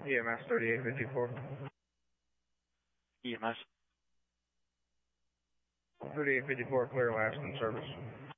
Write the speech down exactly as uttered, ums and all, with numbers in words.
E M S thirty-eight fifty-four. E M S. thirty-eight fifty-four, clear last in service.